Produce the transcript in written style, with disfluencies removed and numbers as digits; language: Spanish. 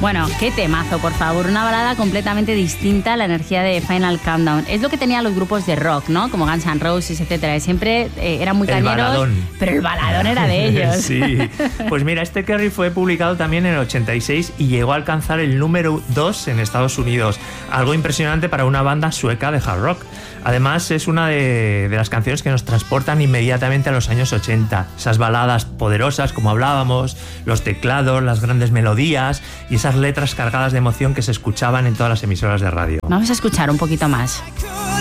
Bueno, qué temazo, por favor. Una balada completamente distinta a la energía de Final Countdown. Es lo que tenían los grupos de rock, ¿no? Como Guns N' Roses, etcétera. Siempre eran muy cañeros, baladón. Pero el baladón era de ellos. Sí. Pues mira, este Kerry fue publicado también en el 86 y llegó a alcanzar el número 2 en Estados Unidos. Algo impresionante para una banda sueca de hard rock. Además, es una de las canciones que nos transportan inmediatamente a los años 80. Esas baladas poderosas, como hablábamos, los teclados, las grandes melodías y esas letras cargadas de emoción que se escuchaban en todas las emisoras de radio. Vamos a escuchar un poquito más.